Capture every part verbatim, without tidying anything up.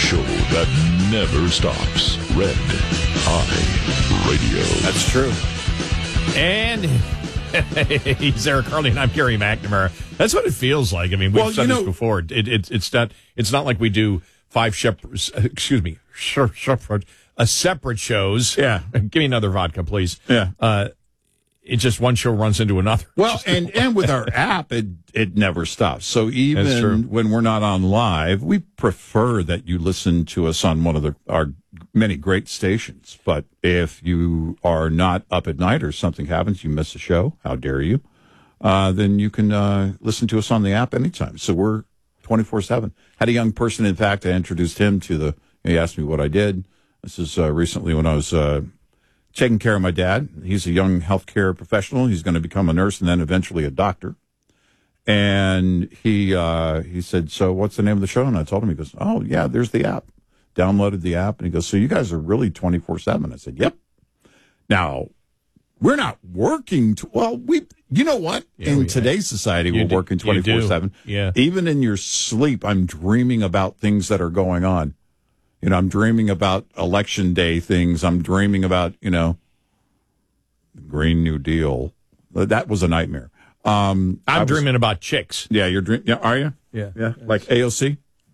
show that never stops. Red Eye Radio. That's true. And he's Eric Carly, and I'm Gary McNamara. That's what it feels like. I mean, we've Well, said you this know- before. It, it, it's not. It's not like we do five shepherds. Excuse me, shepherd, a separate shows. Yeah. Give me another vodka, please. Yeah. Uh, it's just one show runs into another. Well, Just- and, and with our app, it it never stops. So That's true. even when we're not on live, we prefer that you listen to us on one of the, our many great stations. But if you are not up at night or something happens, you miss a show, how dare you, uh, then you can uh, listen to us on the app anytime. So we're twenty-four seven. Had a young person, in fact, I introduced him to the, he asked me what I did. This is uh, recently when I was uh, taking care of my dad. He's a young healthcare professional. He's going to become a nurse and then eventually a doctor. And he uh, he said, so what's the name of the show? And I told him, he goes, oh, yeah, there's the app. Downloaded the app. And he goes, so you guys are really twenty-four seven. I said, yep. Now, we're not working. To, well, we, you know what? Yeah, in we- today's society, You we're do- working you twenty-four seven. do. Yeah. Even in your sleep, I'm dreaming about things that are going on. You know, I'm dreaming about election day things. I'm dreaming about, you know, the Green New Deal. That was a nightmare. Um, I I'm was- dreaming about chicks. Yeah, you're dreaming. Yeah, are you? Yeah. Yeah, like A O C?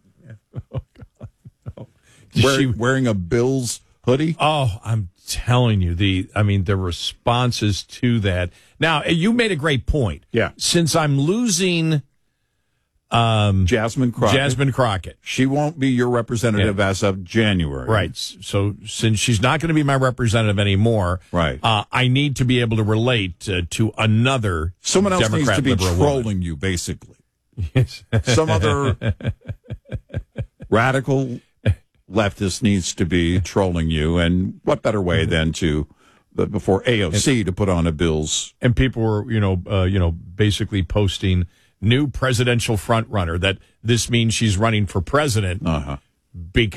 Did Wear- she- wearing a Bills hoodie? Oh, I'm telling you, the I mean, the responses to that. Now, you made a great point. Yeah. Since I'm losing um, Jasmine Crockett. Jasmine Crockett, She won't be your representative Yeah. as of January. right? s- So since she's not going to be my representative anymore, Right. Uh, I need to be able to relate uh, to another Someone else Democrat needs to be liberal trolling woman. you, basically. Some other radical leftist needs to be trolling you. And what better way than to, but before A O C, to put on a Bills. And people were, you know, uh, you know, basically posting new presidential front runner that this means she's running for president Uh-huh. because.